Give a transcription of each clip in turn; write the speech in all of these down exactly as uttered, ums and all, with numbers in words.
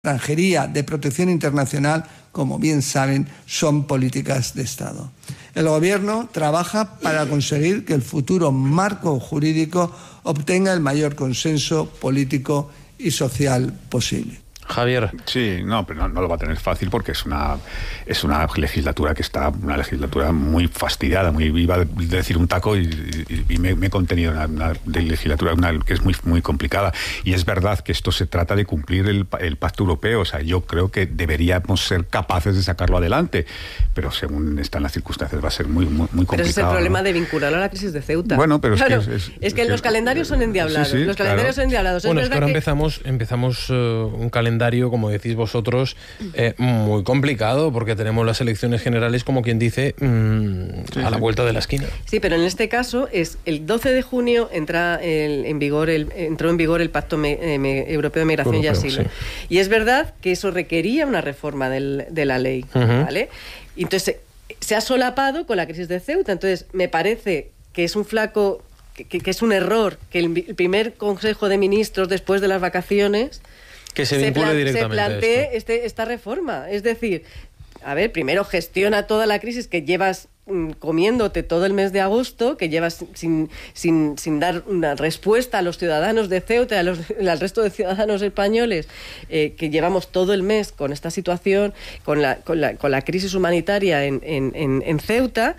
extranjería, de protección internacional, como bien saben, son políticas de Estado. El Gobierno trabaja para conseguir que el futuro marco jurídico obtenga el mayor consenso político y social posible. Javier. Sí, no, pero no, no lo va a tener fácil porque es una es una legislatura que está, una legislatura muy fastidiada, muy iba a decir un taco y, y, y me, me he contenido una, una legislatura una, que es muy muy complicada. Y es verdad que esto se trata de cumplir el, el pacto europeo, o sea, yo creo que deberíamos ser capaces de sacarlo adelante, pero según están las circunstancias va a ser muy muy, muy complicado. Pero ese es el problema, ¿no?, de vincularlo a la crisis de Ceuta. Bueno, pero claro, es que, es, es, es que es los que, calendarios son endiablados. Sí, sí, los calendarios claro. son endiablados. Bueno, es es que ahora que... empezamos, empezamos uh, un calendario, como decís vosotros, eh, muy complicado, porque tenemos las elecciones generales, como quien dice, mmm, sí, a la sí. vuelta de la esquina. Sí, pero en este caso es el doce de junio entra el, en vigor el, entró en vigor el Pacto me, eh, me, Europeo de Migración Europeo, y Asilo. Sí. Y es verdad que eso requería una reforma del, de la ley, uh-huh. ¿vale? Y entonces se ha solapado con la crisis de Ceuta. Entonces me parece que es un flaco, que, que es un error que el, el primer Consejo de Ministros después de las vacaciones que se vincule se plan, directamente se plantee esto. Este, esta reforma. Es decir, a ver, primero gestiona toda la crisis que llevas mm, comiéndote todo el mes de agosto, que llevas sin, sin, sin dar una respuesta a los ciudadanos de Ceuta y a los, al resto de ciudadanos españoles, eh, que llevamos todo el mes con esta situación, con la, con la, con la crisis humanitaria en, en, en, en Ceuta,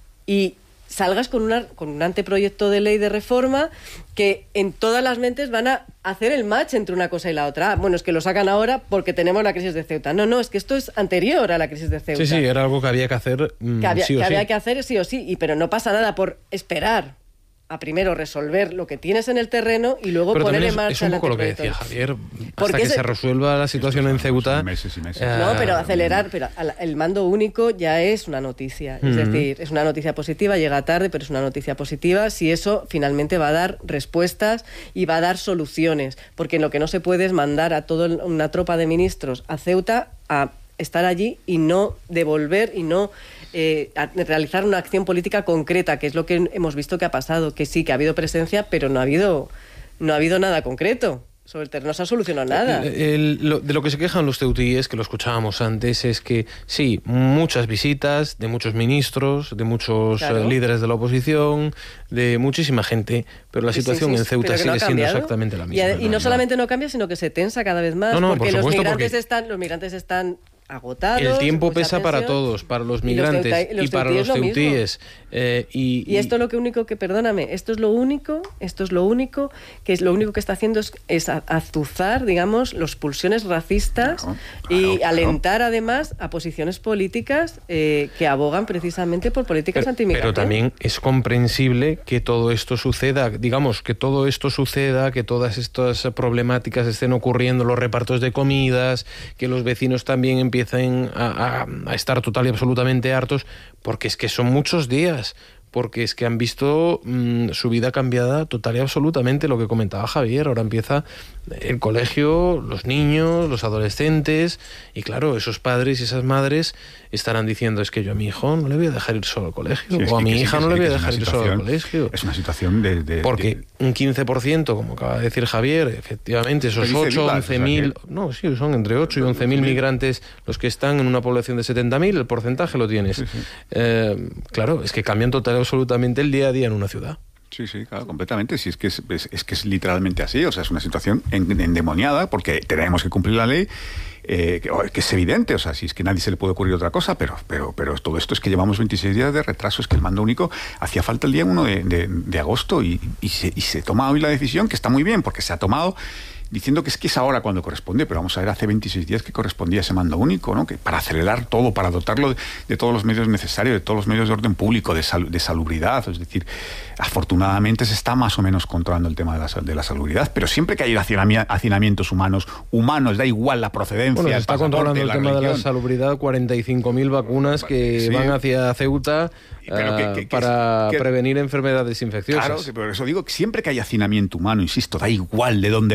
y salgas con, una, con un anteproyecto de ley de reforma que en todas las mentes van a hacer el match entre una cosa y la otra. Ah, bueno, es que lo sacan ahora porque tenemos la crisis de Ceuta. No, no, es que esto es anterior a la crisis de Ceuta. Sí, sí, era algo que había que hacer mmm, que había, sí o que sí. había que hacer sí o sí, y, pero no pasa nada por esperar a primero resolver lo que tienes en el terreno y luego pero poner en es, marcha es un poco lo que decía Javier, hasta porque que ese... se resuelva la situación en Ceuta. Meses y meses. Eh... No, pero acelerar, pero el mando único ya es una noticia. Es uh-huh. decir, es una noticia positiva, llega tarde, pero es una noticia positiva si eso finalmente va a dar respuestas y va a dar soluciones. Porque lo que no se puede es mandar a toda una tropa de ministros a Ceuta a estar allí y no devolver y no eh, a realizar una acción política concreta, que es lo que hemos visto que ha pasado, que sí, que ha habido presencia, pero no ha habido, no ha habido nada concreto. Sobre el terreno no se ha solucionado nada. El, el, lo, de lo que se quejan los ceutíes, que lo escuchábamos antes, es que sí, muchas visitas de muchos ministros, de muchos claro. uh, líderes de la oposición, de muchísima gente, pero la situación sí, sí, sí, en Ceuta sigue no siendo exactamente la misma. Y, a, y no solamente no cambia, sino que se tensa cada vez más, no, no, porque, por supuesto, los migrantes porque están, los migrantes están agotados. El tiempo pesa para todos, para los migrantes y, los ceuta, y, los y para los ceutíes. Eh, y, y esto es lo que único que, perdóname, esto es lo único, esto es lo único, que es lo único que está haciendo es, es azuzar, digamos, los pulsiones racistas claro, claro, y claro. alentar además a posiciones políticas eh, que abogan precisamente por políticas pero, antimigración. Pero también es comprensible que todo esto suceda, digamos, que todo esto suceda, que todas estas problemáticas estén ocurriendo, los repartos de comidas, que los vecinos también empiecen empiecen a, a, a estar total y absolutamente hartos, porque es que son muchos días, porque es que han visto mmm, su vida cambiada total y absolutamente, lo que comentaba Javier. Ahora empieza el colegio, los niños, los adolescentes, y claro, esos padres y esas madres estarán diciendo, es que yo a mi hijo no le voy a dejar ir solo al colegio, sí, o a mi hija sí, no sí, le voy a dejar ir solo al colegio. Es una situación de... de porque de... un quince por ciento, como acaba de decir Javier, efectivamente, esos ocho, once mil... No, sí, son entre ocho y once mil migrantes los que están en una población de setenta mil, el porcentaje lo tienes. Sí, sí. Eh, claro, es que cambian total y absolutamente el día a día en una ciudad. Sí, sí, claro, completamente. Sí, es que es, es, es que es literalmente así. O sea, es una situación endemoniada porque tenemos que cumplir la ley, eh, que, que es evidente. O sea, si es que a nadie se le puede ocurrir otra cosa, pero, pero, pero todo esto es que llevamos veintiséis días de retraso. Es que el mando único hacía falta el día uno de, de, de agosto y, y, se, y se toma hoy la decisión, que está muy bien porque se ha tomado diciendo que es que es ahora cuando corresponde, pero vamos a ver, hace veintiséis días que correspondía ese mando único, ¿no? Que para acelerar todo, para dotarlo de, de todos los medios necesarios, de todos los medios de orden público, de, sal, de salubridad, es decir, afortunadamente se está más o menos controlando el tema de la, de la salubridad, pero siempre que hay hacinamientos humanos, humanos, da igual la procedencia. Bueno, se está controlando el tema religión. de la salubridad, cuarenta y cinco mil vacunas que sí. van hacia Ceuta pero que, que, que, para que, prevenir enfermedades infecciosas. Claro, que por eso digo que siempre que hay hacinamiento humano, insisto, da igual de dónde venga esa persona,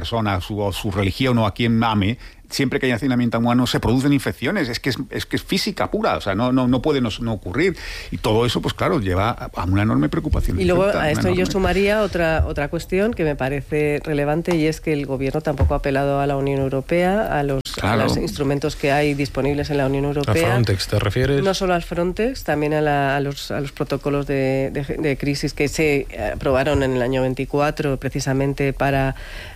persona, su, su religión o a quien ame, siempre que hay hacinamiento humano se producen infecciones, es que es, es que es física pura, o sea, no, no, no puede no, no ocurrir. Y todo eso, pues claro, lleva a una enorme preocupación. Y luego Ceuta, a esto enorme. yo sumaría otra, otra cuestión que me parece relevante, y es que el gobierno tampoco ha apelado a la Unión Europea, a los, claro. a los instrumentos que hay disponibles en la Unión Europea. ¿A Frontex te refieres? No solo al Frontex, también a, la, a, los, a los protocolos de, de, de crisis que se aprobaron en el año veinticuatro precisamente para...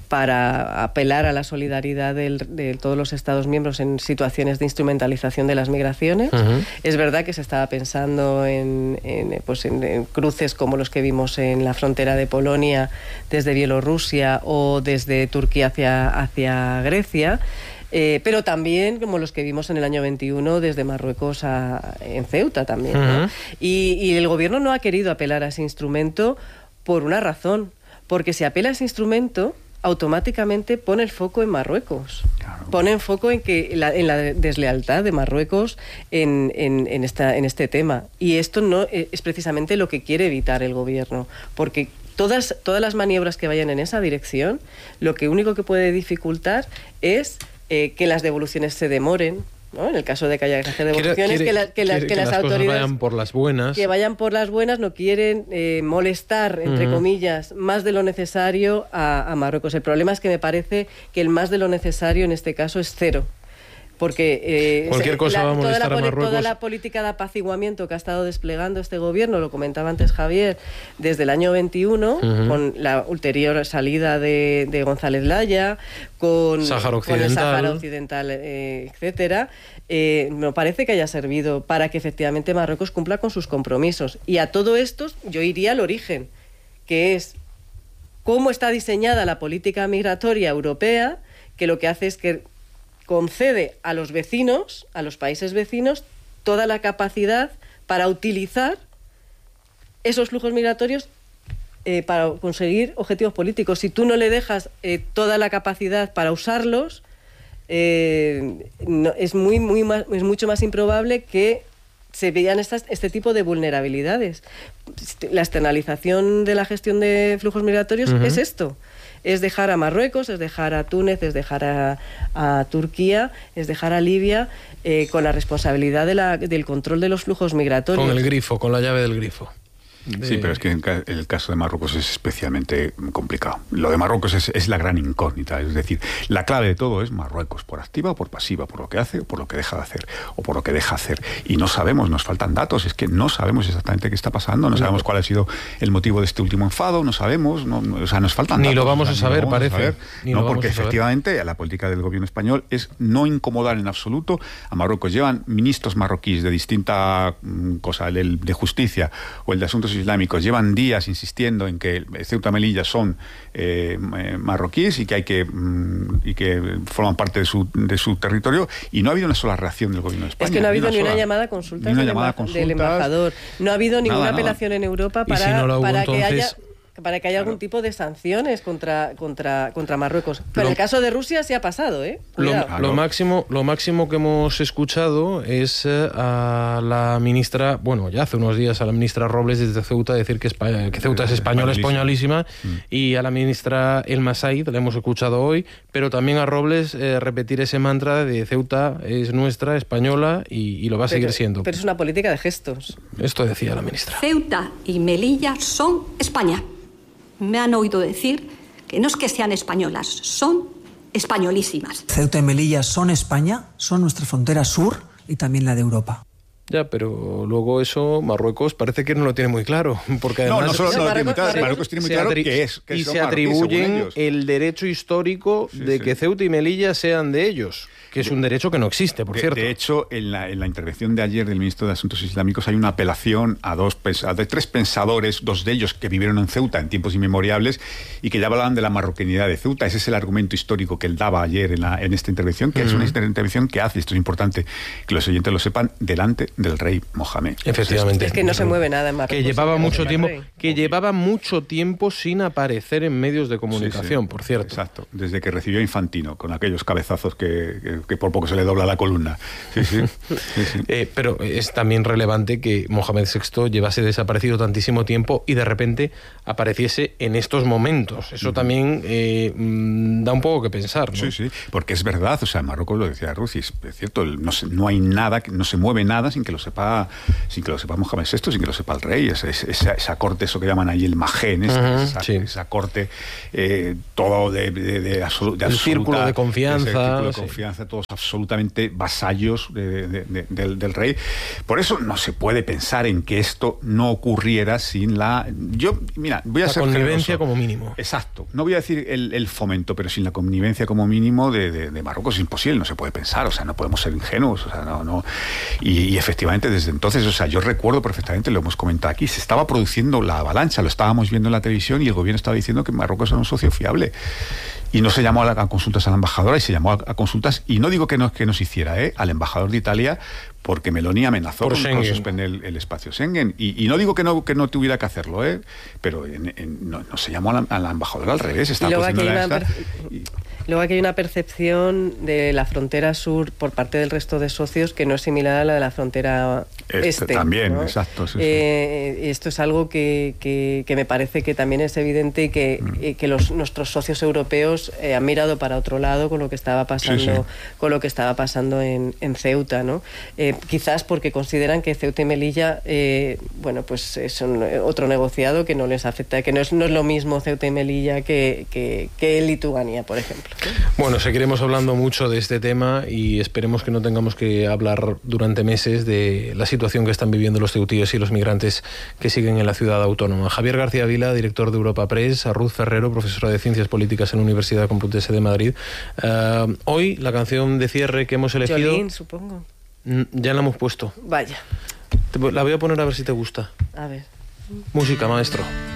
para apelar a la solidaridad del, de todos los Estados miembros en situaciones de instrumentalización de las migraciones. Uh-huh. Es verdad que se estaba pensando en, en, pues en, en cruces como los que vimos en la frontera de Polonia desde Bielorrusia o desde Turquía hacia, hacia Grecia, eh, pero también como los que vimos en el año veintiuno desde Marruecos a, en Ceuta también. Uh-huh. ¿no? Y, y el gobierno no ha querido apelar a ese instrumento por una razón, porque si apela a ese instrumento automáticamente pone el foco en Marruecos. Claro. Pone el foco en que la, en la deslealtad de Marruecos en, en, en, esta, en este tema. Y esto no es precisamente lo que quiere evitar el gobierno, porque todas, todas las maniobras que vayan en esa dirección, lo que único que puede dificultar es eh, que las devoluciones se demoren, ¿no? En el caso de que haya que hacer devoluciones, quiere, que, la, que, la, que, que las, las autoridades vayan por las buenas. Que vayan por las buenas, no quieren eh, molestar, entre uh-huh. comillas, más de lo necesario a, a Marruecos. El problema es que me parece que el más de lo necesario en este caso es cero. Porque eh, cualquier cosa la, va a molestar toda, la, a Marruecos. Toda la política de apaciguamiento que ha estado desplegando este gobierno, lo comentaba antes Javier, desde el año veintiuno, uh-huh. con la ulterior salida de, de González Laya, con, Sáhara con el Sáhara Occidental, Occidental, eh, etcétera, eh, me parece que haya servido para que efectivamente Marruecos cumpla con sus compromisos. Y a todo esto yo iría al origen, que es cómo está diseñada la política migratoria europea, que lo que hace es que concede a los vecinos, a los países vecinos, toda la capacidad para utilizar esos flujos migratorios eh, para conseguir objetivos políticos. Si tú no le dejas eh, toda la capacidad para usarlos, eh, no, es, muy, muy más, es mucho más improbable que se vean estas, este tipo de vulnerabilidades. La externalización de la gestión de flujos migratorios uh-huh. es esto. Es dejar a Marruecos, es dejar a Túnez, es dejar a, a Turquía, es dejar a Libia eh, con la responsabilidad de la, del control de los flujos migratorios. Con el grifo, con la llave del grifo. Sí, pero es que en el caso de Marruecos es especialmente complicado. Lo de Marruecos es, es la gran incógnita. Es decir, la clave de todo es Marruecos, por activa o por pasiva, por lo que hace o por lo que deja de hacer, o por lo que deja hacer. Y no sabemos, nos faltan datos, es que no sabemos exactamente qué está pasando, no sabemos cuál ha sido el motivo de este último enfado, no sabemos, no, no, o sea, nos faltan ni datos. Lo vamos o sea, a saber, lo vamos parece. A saber. Ni no, lo porque vamos a efectivamente saber. La política del gobierno español es no incomodar en absoluto a Marruecos. Llevan ministros marroquíes de distinta mm, cosa, el de justicia o el de asuntos islámicos, llevan días insistiendo en que Ceuta y Melilla son eh, marroquíes y que hay que mm, y que forman parte de su, de su territorio, y no ha habido una sola reacción del gobierno de España. Es que no ha habido ni, ni una sola, llamada a consultas, ni una del, llamada emba- consultas, del embajador. No ha habido ninguna nada, apelación nada. en Europa Y para, si no lo hubo, para entonces... que haya para que haya algún tipo de sanciones contra contra contra Marruecos. Pero Lo, en el caso de Rusia sí ha pasado, ¿eh? Lo, lo máximo lo máximo que hemos escuchado es eh, a la ministra, bueno, ya hace unos días a la ministra Robles desde Ceuta decir que, España, que Ceuta es española, españolísima, mm. y a la ministra Elma Said la hemos escuchado hoy, pero también a Robles eh, repetir ese mantra de Ceuta es nuestra, española, y, y lo va a pero, seguir siendo. Pero es una política de gestos. Esto decía la ministra. Ceuta y Melilla son España. Me han oído decir que no es que sean españolas, son españolísimas. Ceuta y Melilla son España, son nuestra frontera sur y también la de Europa. Ya, pero luego eso Marruecos parece que no lo tiene muy claro, porque además no, no solo no lo tiene muy claro, Marruecos, Marruecos tiene muy claro atri- que es que y son se marroquíes, atribuyen el derecho histórico sí, de sí. que Ceuta y Melilla sean de ellos, que es un derecho que no existe, por de, cierto. De hecho, en la, en la intervención de ayer del ministro de Asuntos Islámicos hay una apelación a dos a de tres pensadores, dos de ellos que vivieron en Ceuta en tiempos inmemoriales y que ya hablaban de la marroquinidad de Ceuta. Ese es el argumento histórico que él daba ayer en, la, en esta intervención, que uh-huh. es una intervención que hace, esto es importante que los oyentes lo sepan, delante del rey Mohamed. Efectivamente. Es que no se mueve nada en Marruecos. Que llevaba mucho no tiempo, que llevaba mucho tiempo sin aparecer en medios de comunicación, sí, sí. por cierto. Exacto. Desde que recibió a Infantino, con aquellos cabezazos que, que que por poco se le dobla la columna. Sí, sí. sí, sí. Eh, pero es también relevante que Mohamed sexto llevase desaparecido tantísimo tiempo y de repente apareciese en estos momentos. Eso uh-huh. también eh, da un poco que pensar, ¿no? Sí, sí, porque es verdad, o sea, en Marruecos, lo decía Ruth, es cierto, no, se, no hay nada, no se mueve nada sin que lo sepa, sin que lo sepa Mohamed sexto, sin que lo sepa el rey. Es, es, esa, esa corte, eso que llaman ahí el majén, es, uh-huh, esa, sí. esa corte, eh, todo de, de, de, absolu, de el absoluta, círculo de confianza, el círculo de sí. confianza, todos absolutamente vasallos de, de, de, del, del rey. Por eso no se puede pensar en que esto no ocurriera sin la, yo, mira, voy a la ser connivencia generoso. Como mínimo. Exacto. No voy a decir el, el fomento, pero sin la connivencia como mínimo de, de, de Marruecos es imposible, no se puede pensar, o sea, no podemos ser ingenuos, o sea, no, no. Y, y efectivamente desde entonces, o sea, yo recuerdo perfectamente, lo hemos comentado aquí, se estaba produciendo la avalancha, lo estábamos viendo en la televisión y el gobierno estaba diciendo que Marruecos era un socio fiable. Y no se llamó a, la, a consultas a la embajadora y se llamó a, a consultas, y no digo que no, que no se hiciera, ¿eh? al embajador de Italia, porque Meloni amenazó con, con suspender el, el espacio Schengen. Y, y no digo que no, que no tuviera que hacerlo, ¿eh? pero en, en, no, no se llamó a la, a la embajadora al revés. Estaba y luego, aquí la esta, y... luego aquí hay una percepción de la frontera sur por parte del resto de socios que no es similar a la de la frontera este. este también, ¿no? exacto. Sí, eh, sí. Esto es algo que, que, que me parece que también es evidente y que, mm. eh, que los, nuestros socios europeos eh, han mirado para otro lado con lo que estaba pasando, sí, sí. con lo que estaba pasando en, en Ceuta, ¿no? Eh, quizás porque consideran que Ceuta y Melilla, eh, bueno, pues es un, otro negociado que no les afecta, que no es, no es lo mismo Ceuta y Melilla que, que, que Lituania, por ejemplo. Bueno, seguiremos hablando mucho de este tema y esperemos que no tengamos que hablar durante meses de la situación que están viviendo los ceutíes y los migrantes que siguen en la ciudad autónoma. Javier García Vila, director de Europa Press, a Ruth Ferrero, profesora de Ciencias Políticas en la Universidad Complutense de Madrid. Uh, hoy la canción de cierre que hemos elegido... Jolín, supongo. Ya la hemos puesto. Vaya. La voy a poner a ver si te gusta. A ver. Música, maestro.